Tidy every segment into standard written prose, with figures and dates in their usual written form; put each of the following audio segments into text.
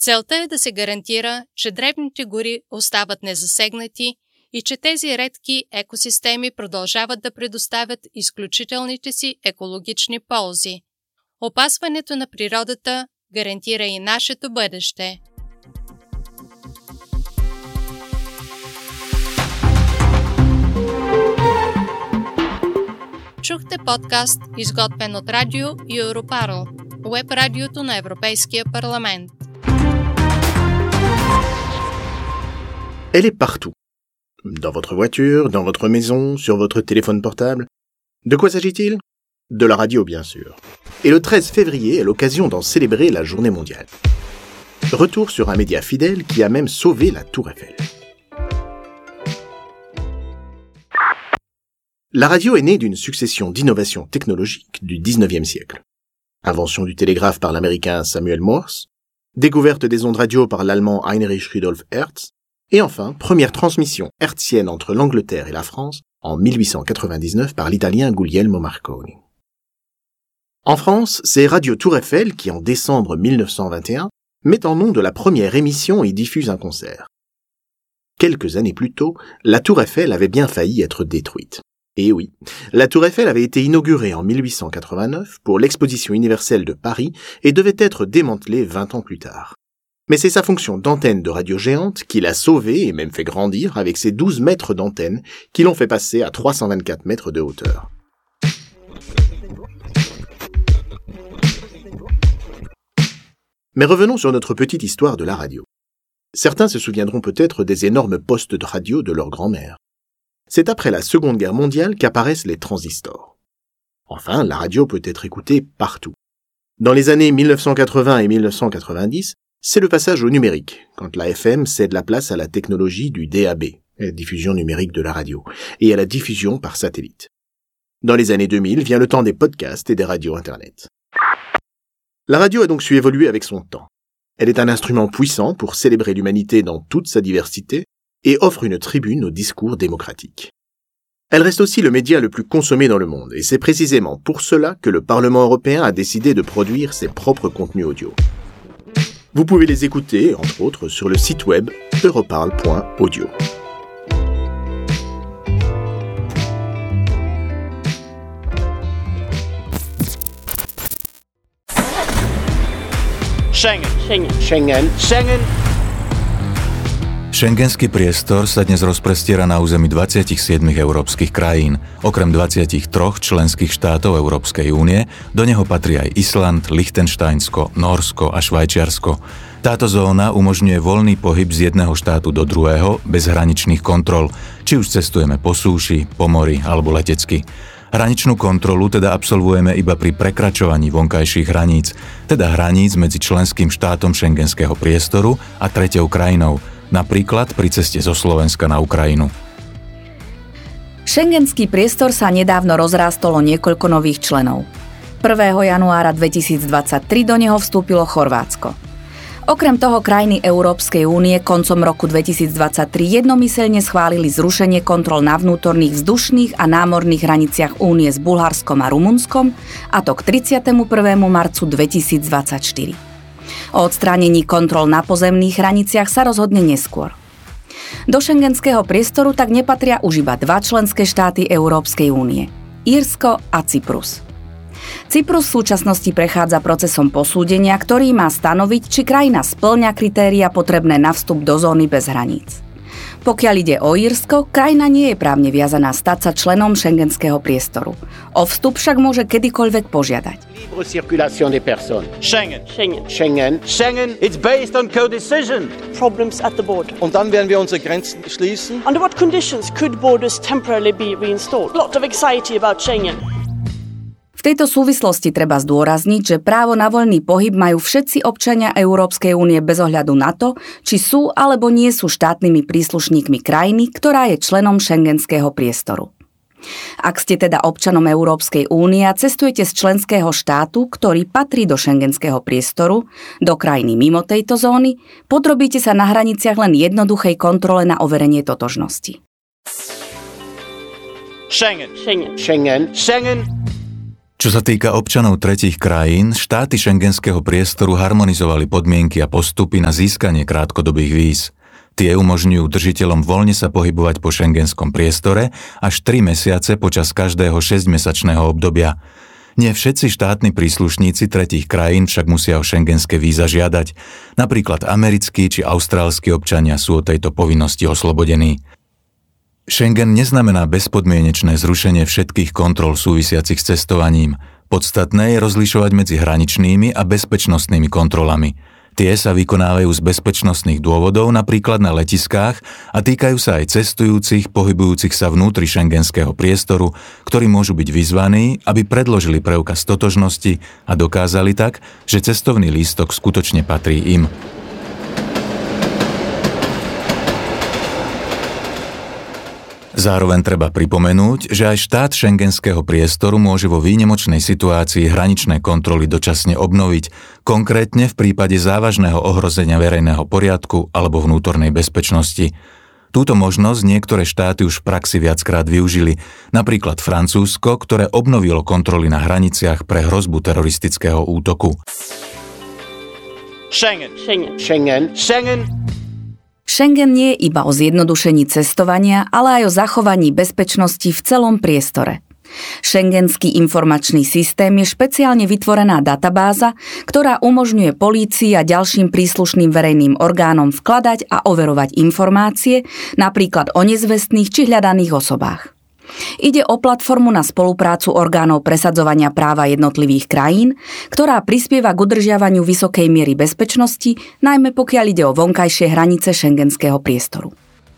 Целта е да се гарантира, че дребните гори остават незасегнати и че тези редки екосистеми продължават да предоставят изключителните си екологични ползи. Опазването на природата гарантира и нашето бъдеще. Чухте подкаст, изготвен от Радио Европарл, уеб-радиото на Европейския парламент. Elle est partout. Dans votre voiture, dans votre maison, sur votre téléphone portable. De quoi s'agit-il ? De la radio, bien sûr. Et le 13 février est l'occasion d'en célébrer la journée mondiale. Retour sur un média fidèle qui a même sauvé la Tour Eiffel. La radio est née d'une succession d'innovations technologiques du XIXe siècle. Invention du télégraphe par l'américain Samuel Morse, découverte des ondes radio par l'allemand Heinrich Rudolf Hertz, et enfin, première transmission hertzienne entre l'Angleterre et la France en 1899 par l'italien Guglielmo Marconi. En France, c'est Radio Tour Eiffel qui, en décembre 1921, met en nom de la première émission et diffuse un concert. Quelques années plus tôt, la Tour Eiffel avait bien failli être détruite. Et oui, la Tour Eiffel avait été inaugurée en 1889 pour l'Exposition universelle de Paris et devait être démantelée 20 ans plus tard. Mais c'est sa fonction d'antenne de radio géante qui l'a sauvée et même fait grandir avec ses 12 mètres d'antenne qui l'ont fait passer à 324 mètres de hauteur. Mais revenons sur notre petite histoire de la radio. Certains se souviendront peut-être des énormes postes de radio de leur grand-mère. C'est après la Seconde Guerre mondiale qu'apparaissent les transistors. Enfin, la radio peut être écoutée partout. Dans les années 1980 et 1990, c'est le passage au numérique, quand la FM cède la place à la technologie du DAB, la diffusion numérique de la radio, et à la diffusion par satellite. Dans les années 2000 vient le temps des podcasts et des radios Internet. La radio a donc su évoluer avec son temps. Elle est un instrument puissant pour célébrer l'humanité dans toute sa diversité et offre une tribune au discours démocratique. Elle reste aussi le média le plus consommé dans le monde, et c'est précisément pour cela que le Parlement européen a décidé de produire ses propres contenus audio. Vous pouvez les écouter, entre autres, sur le site web europarl.audio. Schengen. Schengenský priestor sa dnes rozprestiera na území 27 európskych krajín. Okrem 23 členských štátov Európskej únie, do neho patrí aj Island, Lichtenštajnsko, Nórsko a Švajčiarsko. Táto zóna umožňuje voľný pohyb z jedného štátu do druhého bez hraničných kontrol, či už cestujeme po súši, po mori alebo letecky. Hraničnú kontrolu teda absolvujeme iba pri prekračovaní vonkajších hraníc, teda hraníc medzi členským štátom schengenského priestoru a tretiou krajinou, napríklad pri ceste zo Slovenska na Ukrajinu. Schengenský priestor sa nedávno rozrástol o niekoľko nových členov. 1. januára 2023 do neho vstúpilo Chorvátsko. Okrem toho krajiny Európskej únie koncom roku 2023 jednomyseľne schválili zrušenie kontrol na vnútorných vzdušných a námorných hraniciach únie s Bulharskom a Rumunskom, a to k 31. marcu 2024. O odstránení kontrol na pozemných hraniciach sa rozhodne neskôr. Do schengenského priestoru tak nepatria už iba 2 členské štáty Európskej únie – Írsko a Cyprus. Cyprus v súčasnosti prechádza procesom posúdenia, ktorý má stanoviť, či krajina spĺňa kritéria potrebné na vstup do zóny bez hraníc. Pokiaľ ide o Írsko, krajina nie je právne viazaná stať sa členom schengenského priestoru. O vstup však môže kedykoľvek požiadať. Libre circulation des personnes. Schengen. It's based on co-decision. Problems at the border. Und dann werden wir unsere Grenzen schließen. Under what conditions could borders temporarily be reinstalled? A lot of anxiety about Schengen. V tejto súvislosti treba zdôrazniť, že právo na voľný pohyb majú všetci občania Európskej únie bez ohľadu na to, či sú alebo nie sú štátnymi príslušníkmi krajiny, ktorá je členom schengenského priestoru. Ak ste teda občanom Európskej únie a cestujete z členského štátu, ktorý patrí do schengenského priestoru, do krajiny mimo tejto zóny, podrobíte sa na hraniciach len jednoduchej kontrole na overenie totožnosti. Schengen. Čo sa týka občanov tretích krajín, štáty schengenského priestoru harmonizovali podmienky a postupy na získanie krátkodobých víz. Tie umožňujú držiteľom voľne sa pohybovať po schengenskom priestore až 3 mesiace počas každého 6-mesačného obdobia. Nie všetci štátni príslušníci tretích krajín však musia o schengenské víza žiadať. Napríklad americkí či austrálski občania sú od tejto povinnosti oslobodení. Schengen neznamená bezpodmienečné zrušenie všetkých kontrol súvisiacich s cestovaním. Podstatné je rozlišovať medzi hraničnými a bezpečnostnými kontrolami. Tie sa vykonávajú z bezpečnostných dôvodov, napríklad na letiskách, a týkajú sa aj cestujúcich, pohybujúcich sa vnútri schengenského priestoru, ktorí môžu byť vyzvaní, aby predložili preukaz totožnosti a dokázali tak, že cestovný lístok skutočne patrí im. Zároveň treba pripomenúť, že aj štát schengenského priestoru môže vo výnimočnej situácii hraničné kontroly dočasne obnoviť, konkrétne v prípade závažného ohrozenia verejného poriadku alebo vnútornej bezpečnosti. Túto možnosť niektoré štáty už v praxi viackrát využili, napríklad Francúzsko, ktoré obnovilo kontroly na hraniciach pre hrozbu teroristického útoku. Schengen. Schengen. Schengen. Schengen nie je iba o zjednodušení cestovania, ale aj o zachovaní bezpečnosti v celom priestore. Schengenský informačný systém je špeciálne vytvorená databáza, ktorá umožňuje polícii a ďalším príslušným verejným orgánom vkladať a overovať informácie, napríklad o nezvestných či hľadaných osobách. Ide o platformu na spoluprácu orgánov presadzovania práva jednotlivých krajín, ktorá prispieva k udržiavaniu vysokej miery bezpečnosti, najmä pokiaľ ide o vonkajšie hranice schengenského priestoru.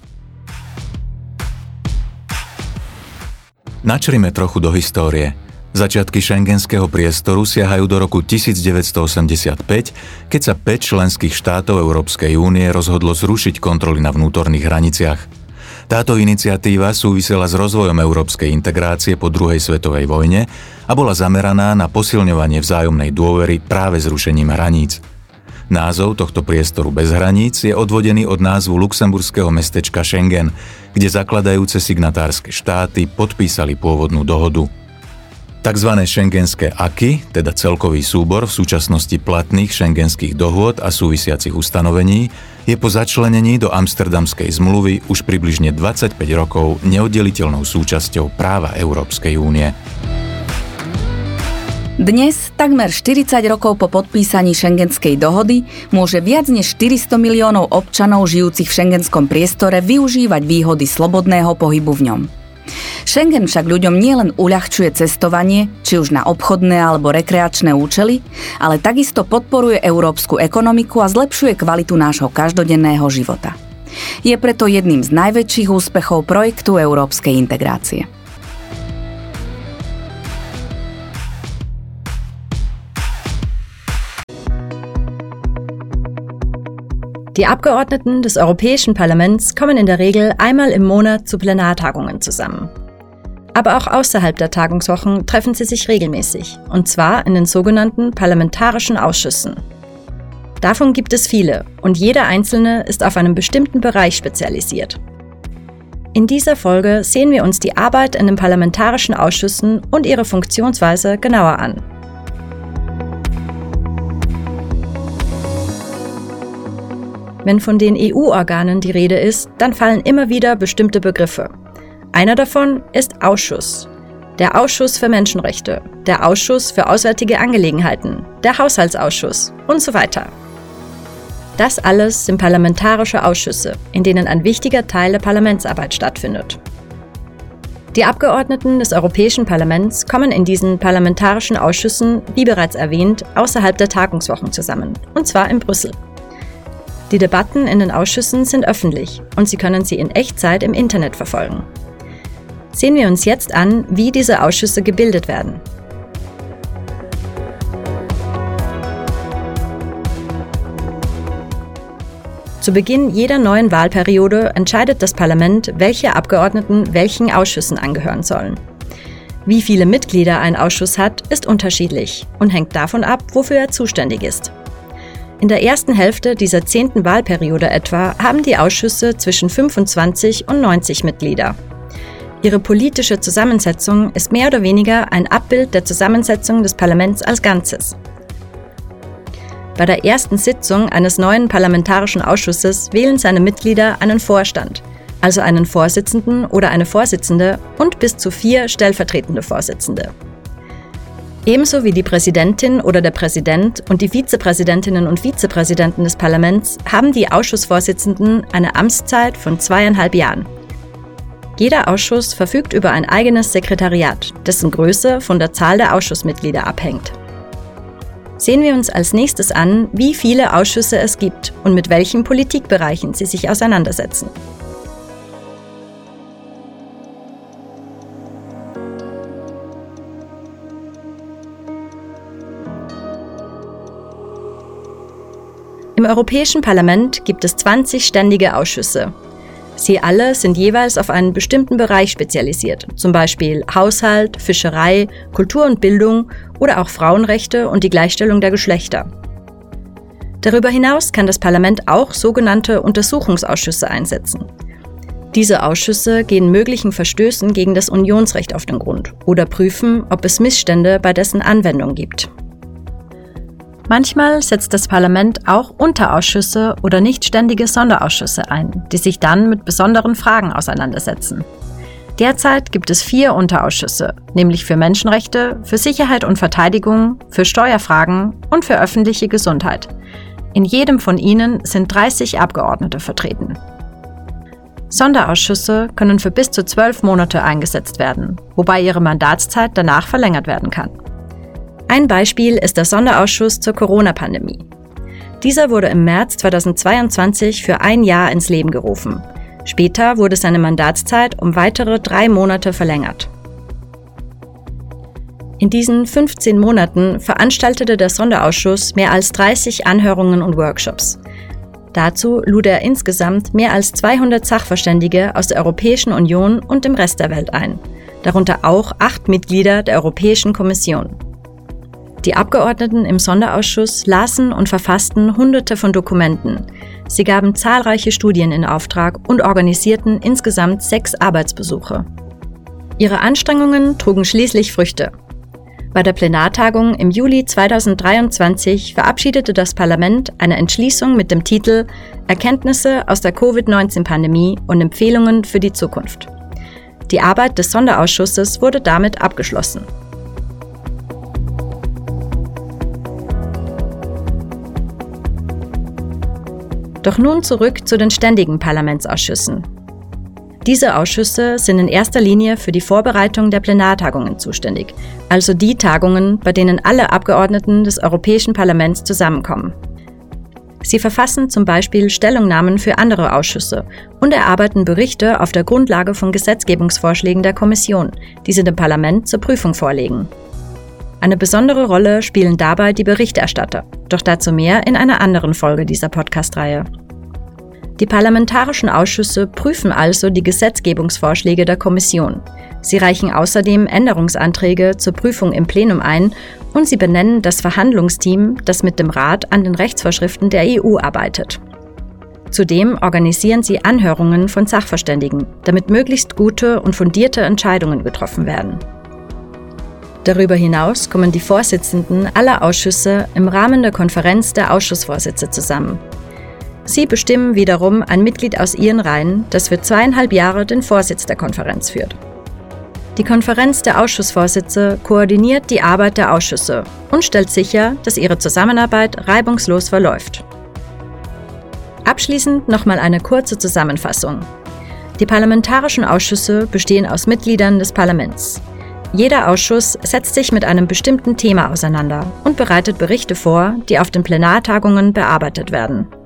Načrime trochu do histórie. Začiatky schengenského priestoru siahajú do roku 1985, keď sa 5 členských štátov Európskej únie rozhodlo zrušiť kontroly na vnútorných hraniciach. Táto iniciatíva súvisela s rozvojom európskej integrácie po druhej svetovej vojne a bola zameraná na posilňovanie vzájomnej dôvery práve zrušením hraníc. Názov tohto priestoru bez hraníc je odvodený od názvu luxemburského mestečka Schengen, kde zakladajúce signatárske štáty podpísali pôvodnú dohodu. Takzvané schengenské acquis, teda celkový súbor v súčasnosti platných schengenských dohôd a súvisiacich ustanovení, je po začlenení do Amsterdamskej zmluvy už približne 25 rokov neoddeliteľnou súčasťou práva Európskej únie. Dnes, takmer 40 rokov po podpísaní Schengenskej dohody, môže viac než 400 miliónov občanov žijúcich v schengenskom priestore využívať výhody slobodného pohybu v ňom. Schengen však ľuďom nielen uľahčuje cestovanie, či už na obchodné alebo rekreačné účely, ale takisto podporuje európsku ekonomiku a zlepšuje kvalitu nášho každodenného života. Je preto jedným z najväčších úspechov projektu európskej integrácie. Die Abgeordneten des Europäischen Parlaments kommen in der Regel einmal im Monat zu Plenartagungen zusammen. Aber auch außerhalb der Tagungswochen treffen sie sich regelmäßig, und zwar in den sogenannten parlamentarischen Ausschüssen. Davon gibt es viele, und jeder einzelne ist auf einem bestimmten Bereich spezialisiert. In dieser Folge sehen wir uns die Arbeit in den parlamentarischen Ausschüssen und ihre Funktionsweise genauer an. Wenn von den EU-Organen die Rede ist, dann fallen immer wieder bestimmte Begriffe. Einer davon ist Ausschuss. Der Ausschuss für Menschenrechte, der Ausschuss für Auswärtige Angelegenheiten, der Haushaltsausschuss und so weiter. Das alles sind parlamentarische Ausschüsse, in denen ein wichtiger Teil der Parlamentsarbeit stattfindet. Die Abgeordneten des Europäischen Parlaments kommen in diesen parlamentarischen Ausschüssen, wie bereits erwähnt, außerhalb der Tagungswochen zusammen, und zwar in Brüssel. Die Debatten in den Ausschüssen sind öffentlich und Sie können sie in Echtzeit im Internet verfolgen. Sehen wir uns jetzt an, wie diese Ausschüsse gebildet werden. Zu Beginn jeder neuen Wahlperiode entscheidet das Parlament, welche Abgeordneten welchen Ausschüssen angehören sollen. Wie viele Mitglieder ein Ausschuss hat, ist unterschiedlich und hängt davon ab, wofür er zuständig ist. In der ersten Hälfte dieser 10. Wahlperiode etwa haben die Ausschüsse zwischen 25 und 90 Mitglieder. Ihre politische Zusammensetzung ist mehr oder weniger ein Abbild der Zusammensetzung des Parlaments als Ganzes. Bei der ersten Sitzung eines neuen parlamentarischen Ausschusses wählen seine Mitglieder einen Vorstand, also einen Vorsitzenden oder eine Vorsitzende und bis zu 4 stellvertretende Vorsitzende. Ebenso wie die Präsidentin oder der Präsident und die Vizepräsidentinnen und Vizepräsidenten des Parlaments haben die Ausschussvorsitzenden eine Amtszeit von 2,5 Jahren. Jeder Ausschuss verfügt über ein eigenes Sekretariat, dessen Größe von der Zahl der Ausschussmitglieder abhängt. Sehen wir uns als nächstes an, wie viele Ausschüsse es gibt und mit welchen Politikbereichen sie sich auseinandersetzen. Im Europäischen Parlament gibt es 20 ständige Ausschüsse. Sie alle sind jeweils auf einen bestimmten Bereich spezialisiert, zum Beispiel Haushalt, Fischerei, Kultur und Bildung oder auch Frauenrechte und die Gleichstellung der Geschlechter. Darüber hinaus kann das Parlament auch sogenannte Untersuchungsausschüsse einsetzen. Diese Ausschüsse gehen möglichen Verstößen gegen das Unionsrecht auf den Grund oder prüfen, ob es Missstände bei dessen Anwendung gibt. Manchmal setzt das Parlament auch Unterausschüsse oder nichtständige Sonderausschüsse ein, die sich dann mit besonderen Fragen auseinandersetzen. Derzeit gibt es 4 Unterausschüsse, nämlich für Menschenrechte, für Sicherheit und Verteidigung, für Steuerfragen und für öffentliche Gesundheit. In jedem von ihnen sind 30 Abgeordnete vertreten. Sonderausschüsse können für bis zu 12 Monate eingesetzt werden, wobei ihre Mandatszeit danach verlängert werden kann. Ein Beispiel ist der Sonderausschuss zur Corona-Pandemie. Dieser wurde im März 2022 für 1 Jahr ins Leben gerufen. Später wurde seine Mandatszeit um weitere 3 Monate verlängert. In diesen 15 Monaten veranstaltete der Sonderausschuss mehr als 30 Anhörungen und Workshops. Dazu lud er insgesamt mehr als 200 Sachverständige aus der Europäischen Union und dem Rest der Welt ein, darunter auch 8 Mitglieder der Europäischen Kommission. Die Abgeordneten im Sonderausschuss lasen und verfassten Hunderte von Dokumenten. Sie gaben zahlreiche Studien in Auftrag und organisierten insgesamt 6 Arbeitsbesuche. Ihre Anstrengungen trugen schließlich Früchte. Bei der Plenartagung im Juli 2023 verabschiedete das Parlament eine Entschließung mit dem Titel »Erkenntnisse aus der Covid-19-Pandemie und Empfehlungen für die Zukunft«. Die Arbeit des Sonderausschusses wurde damit abgeschlossen. Doch nun zurück zu den ständigen Parlamentsausschüssen. Diese Ausschüsse sind in erster Linie für die Vorbereitung der Plenartagungen zuständig, also die Tagungen, bei denen alle Abgeordneten des Europäischen Parlaments zusammenkommen. Sie verfassen zum Beispiel Stellungnahmen für andere Ausschüsse und erarbeiten Berichte auf der Grundlage von Gesetzgebungsvorschlägen der Kommission, die sie dem Parlament zur Prüfung vorlegen. Eine besondere Rolle spielen dabei die Berichterstatter, doch dazu mehr in einer anderen Folge dieser Podcast-Reihe. Die parlamentarischen Ausschüsse prüfen also die Gesetzgebungsvorschläge der Kommission. Sie reichen außerdem Änderungsanträge zur Prüfung im Plenum ein und sie benennen das Verhandlungsteam, das mit dem Rat an den Rechtsvorschriften der EU arbeitet. Zudem organisieren sie Anhörungen von Sachverständigen, damit möglichst gute und fundierte Entscheidungen getroffen werden. Darüber hinaus kommen die Vorsitzenden aller Ausschüsse im Rahmen der Konferenz der Ausschussvorsitze zusammen. Sie bestimmen wiederum ein Mitglied aus ihren Reihen, das für 2,5 Jahre den Vorsitz der Konferenz führt. Die Konferenz der Ausschussvorsitze koordiniert die Arbeit der Ausschüsse und stellt sicher, dass ihre Zusammenarbeit reibungslos verläuft. Abschließend nochmal eine kurze Zusammenfassung. Die parlamentarischen Ausschüsse bestehen aus Mitgliedern des Parlaments. Jeder Ausschuss setzt sich mit einem bestimmten Thema auseinander und bereitet Berichte vor, die auf den Plenartagungen bearbeitet werden.